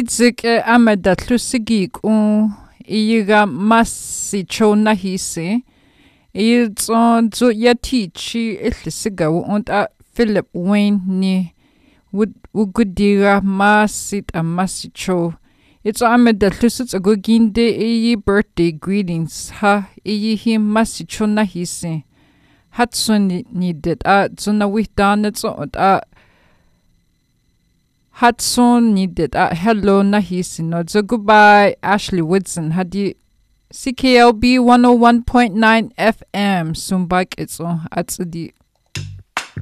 idzik ameda tlusigik iyiga masicho nahisi Ilson zu yatichi itlisiga und a Philip Wayne ni wugudira masit a masicho. It's amed the tlusits a guginde iyi birthday greetings ha iyi him masicho nahisi. Hatsun needed a zuna wihdanets und a Hatsun needed a hello nahisi no so goodbye Ashley Woodson hadi CKLB 101.9 FM Sumbak it's on at the